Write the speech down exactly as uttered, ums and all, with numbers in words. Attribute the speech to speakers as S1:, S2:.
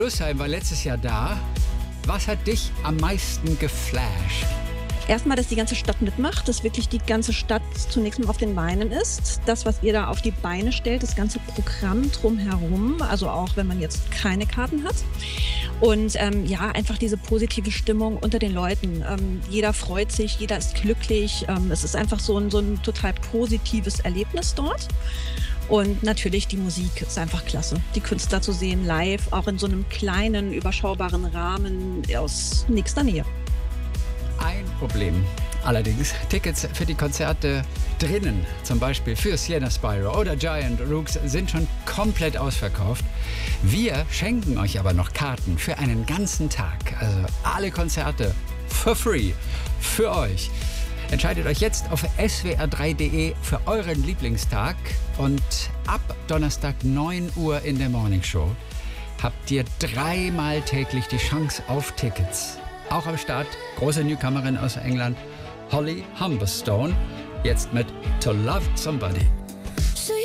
S1: Rüssheim war letztes Jahr da. Was hat dich am meisten geflasht?
S2: Erstmal, dass die ganze Stadt mitmacht, dass wirklich die ganze Stadt zunächst mal auf den Beinen ist. Das, was ihr da auf die Beine stellt, das ganze Programm drumherum, also auch wenn man jetzt keine Karten hat. Und ähm, ja, einfach diese positive Stimmung unter den Leuten. Ähm, jeder freut sich, jeder ist glücklich. Ähm, es ist einfach so ein, so ein total positives Erlebnis dort. Und natürlich die Musik ist einfach klasse. Die Künstler zu sehen live, auch in so einem kleinen, überschaubaren Rahmen aus nächster Nähe.
S1: Ein Problem. Allerdings, Tickets für die Konzerte drinnen, zum Beispiel für Sienna Spyro oder Giant Rooks, sind schon komplett ausverkauft. Wir schenken euch aber noch Karten für einen ganzen Tag. Also alle Konzerte for free für euch. Entscheidet euch jetzt auf s w r drei punkt d e für euren Lieblingstag und ab Donnerstag neun Uhr in der Morningshow habt ihr dreimal täglich die Chance auf Tickets. Auch am Start, große Newcomerin aus England, Holly Humberstone, jetzt mit To Love Somebody.